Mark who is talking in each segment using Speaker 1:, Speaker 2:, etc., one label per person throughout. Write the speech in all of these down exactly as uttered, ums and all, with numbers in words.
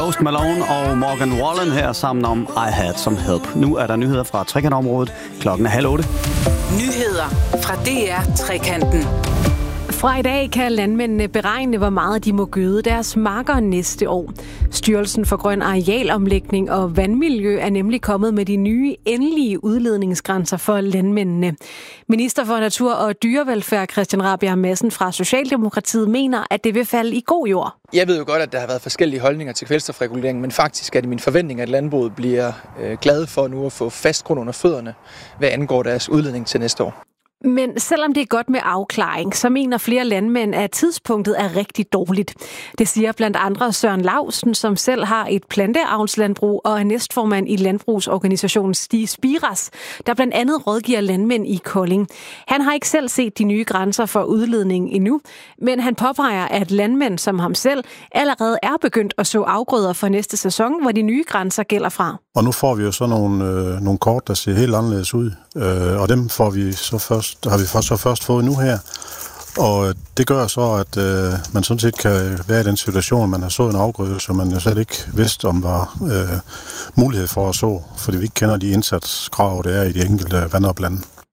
Speaker 1: Post Malone og Morgan Wallen her sammen om I Had Some Help. Nu er der nyheder fra trekantområdet. Klokken er halv otte.
Speaker 2: Nyheder fra D R Trekanten.
Speaker 3: Fra i dag kan landmændene beregne, hvor meget de må gøde deres marker næste år. Styrelsen for Grøn Arealomlægning og Vandmiljø er nemlig kommet med de nye endelige udledningsgrænser for landmændene. Minister for Natur og Dyrevelfærd Christian Rabjerg Madsen fra Socialdemokratiet mener, at det vil falde i god jord.
Speaker 4: Jeg ved jo godt, at der har været forskellige holdninger til kvælstofregulering, men faktisk er det min forventning, at landbruget bliver øh, glad for nu at få fast grund under fødderne, hvad angår deres udledning til næste år.
Speaker 3: Men selvom det er godt med afklaring, så mener flere landmænd, at tidspunktet er rigtig dårligt. Det siger blandt andre Søren Lausen, som selv har et planteavlslandbrug og er næstformand i landbrugsorganisationen Stig Spiras, der blandt andet rådgiver landmænd i Kolding. Han har ikke selv set de nye grænser for udledning endnu, men han påpeger, at landmænd som ham selv allerede er begyndt at så afgrøder for næste sæson, hvor de nye grænser gælder fra.
Speaker 5: Og nu får vi jo så nogle, øh, nogle kort, der ser helt anderledes ud, øh, og dem får vi så først har vi så først fået nu her, og det gør så, at øh, man sådan set kan være i den situation, at man har sået en afgrøde, som man jo slet ikke vidste, om var øh, mulighed for at så, fordi vi ikke kender de indsatskrav, der er i de enkelte vandoplande.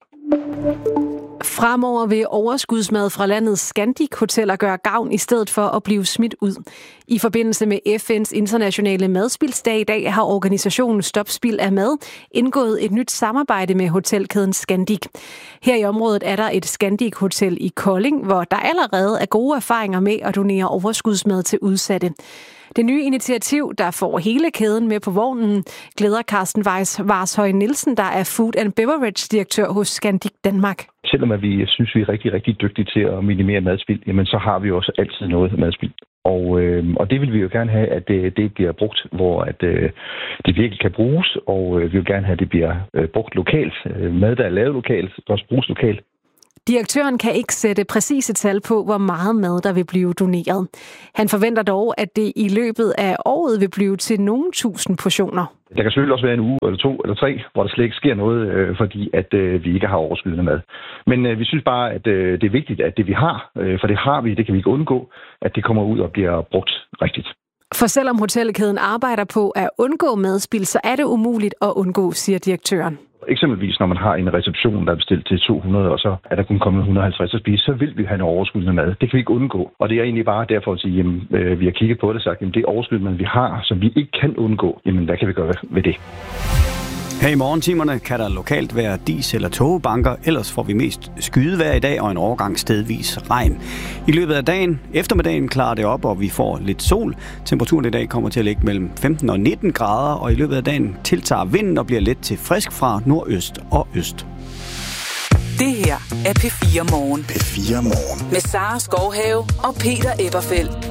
Speaker 3: Fremover vil overskudsmad fra landets Scandic-hoteller gøre gavn i stedet for at blive smidt ud. I forbindelse med F N's internationale madspildsdag i dag har organisationen Stop Spild af Mad indgået et nyt samarbejde med hotelkæden Scandic. Her i området er der et Scandic-hotel i Kolding, hvor der allerede er gode erfaringer med at donere overskudsmad til udsatte. Det nye initiativ, der får hele kæden med på vognen, glæder Carsten Varshøj Nielsen, der er Food and Beverage-direktør hos Scandic Danmark.
Speaker 6: Selvom at vi synes, vi er rigtig, rigtig dygtige til at minimere madspild, jamen så har vi også altid noget madspild. Og, øh, og det vil vi jo gerne have, at det, det bliver brugt, hvor at, øh, det virkelig kan bruges, og øh, vi vil gerne have, at det bliver øh, brugt lokalt. Mad, der er lavet lokalt, skal også bruges lokalt.
Speaker 3: Direktøren kan ikke sætte præcise tal på, hvor meget mad der vil blive doneret. Han forventer dog, at det i løbet af året vil blive til nogle tusind portioner.
Speaker 6: Der kan selvfølgelig også være en uge eller to eller tre, hvor der slet ikke sker noget, øh, fordi at øh, vi ikke har overskydende mad. Men øh, vi synes bare, at øh, det er vigtigt, at det vi har, øh, for det har vi, det kan vi ikke undgå, at det kommer ud og bliver brugt rigtigt.
Speaker 3: For selvom hotelkæden arbejder på at undgå madspild, så er det umuligt at undgå, siger direktøren.
Speaker 6: Eksempelvis når man har en reception, der er bestilt til to hundrede, og så er der kun kommet et hundrede og halvtreds at spise, så vil vi have en overskydende mad. Det kan vi ikke undgå. Og det er egentlig bare derfor at sige, jamen, øh, vi har kigget på det og sagt, jamen det er overskydende mad, vi har, som vi ikke kan undgå. Jamen hvad kan vi gøre ved det?
Speaker 1: Her i morgentimerne kan der lokalt være dis- eller tågebanker, ellers får vi mest skydevejr i dag og en overgang stedvis regn. I løbet af dagen, eftermiddagen, klarer det op, og vi får lidt sol. Temperaturen i dag kommer til at ligge mellem femten og nitten grader, og i løbet af dagen tiltager vinden og bliver let til frisk fra nordøst og øst.
Speaker 2: Det her er P fire Morgen.
Speaker 7: P fire Morgen.
Speaker 2: Med Sara Skovhave og Peter Eberfeldt.